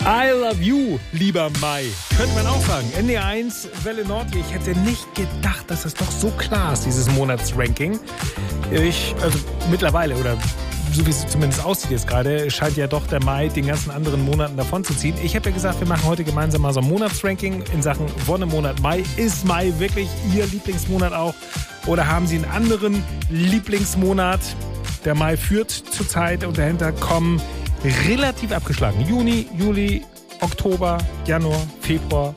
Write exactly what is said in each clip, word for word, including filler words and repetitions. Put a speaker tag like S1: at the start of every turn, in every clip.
S1: I love you, lieber Mai. Könnte man auch sagen. N D R eins, Welle Nord. Ich hätte nicht gedacht, dass das doch so klar ist, dieses Monatsranking. Ich, also mittlerweile, oder so wie es zumindest aussieht jetzt gerade, scheint ja doch der Mai den ganzen anderen Monaten davon zu ziehen. Ich habe ja gesagt, wir machen heute gemeinsam mal so ein Monatsranking in Sachen Wonnemonat Mai. Ist Mai wirklich Ihr Lieblingsmonat auch? Oder haben Sie einen anderen Lieblingsmonat? Der Mai führt zurzeit und dahinter kommen relativ abgeschlagen. Juni, Juli, Oktober, Januar, Februar,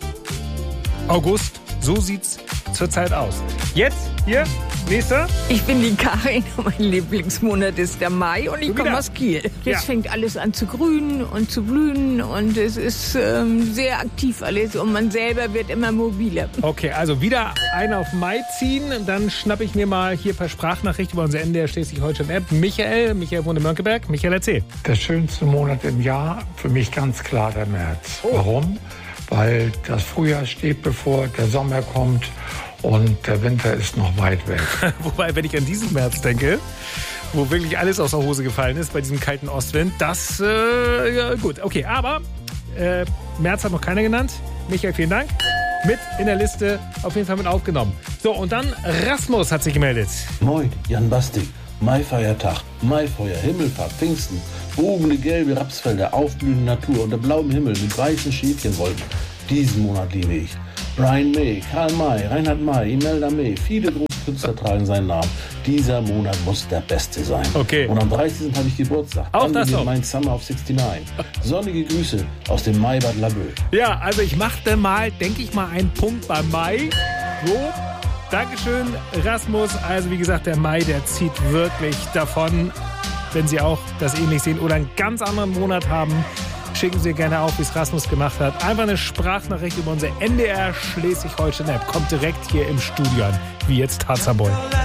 S1: August. So sieht's zurzeit aus. Jetzt, hier, nächster.
S2: Ich bin die Karin, mein Lieblingsmonat ist der Mai und ich komme aus Kiel. Jetzt
S1: Ja.
S2: fängt alles an zu grünen und zu blühen und es ist ähm, sehr aktiv alles und man selber wird immer mobiler.
S1: Okay, also wieder einen auf Mai ziehen. Dann schnappe ich mir mal hier per Sprachnachricht über unser N D R Schleswig-Holstein-App Michael. Michael wohnt in Mönckeberg. Michael, erzähl.
S3: Der schönste Monat im Jahr, für mich ganz klar der März.
S1: Oh.
S3: Warum? Weil das Frühjahr steht bevor, der Sommer kommt und der Winter ist noch weit weg.
S1: Wobei, wenn ich an diesen März denke, wo wirklich alles aus der Hose gefallen ist bei diesem kalten Ostwind, das, äh, ja, gut, okay. Aber äh, März hat noch keiner genannt. Michael, vielen Dank. Mit in der Liste auf jeden Fall mit aufgenommen. So, und dann Rasmus hat sich gemeldet.
S4: Moin, Jan Bastik. Maifeiertag, Maifeuer, Himmelfahrt, Pfingsten, wogende gelbe Rapsfelder, aufblühende Natur unter blauem Himmel mit weißen Schäfchenwolken. Diesen Monat liebe ich. Brian May, Karl May, Reinhard May, Imelda May, viele große Künstler tragen seinen Namen. Dieser Monat muss der beste sein.
S1: Okay.
S4: Und am dreißigsten habe ich Geburtstag.
S1: Auch
S4: Dann
S1: das
S4: beginnt
S1: noch.
S4: mein Summer of sixty-nine. Sonnige Grüße aus dem Maibad Laboe.
S1: Ja, also ich machte mal, denke ich mal, einen Punkt beim Mai. So, Dankeschön, Rasmus. Also wie gesagt, der Mai, der zieht wirklich davon. Wenn Sie auch das ähnlich sehen oder einen ganz anderen Monat haben, schicken Sie gerne auf, wie es Rasmus gemacht hat. Einfach eine Sprachnachricht über unser N D R Schleswig-Holstein-App. Kommt direkt hier im Studio an, wie jetzt Tarzanboy.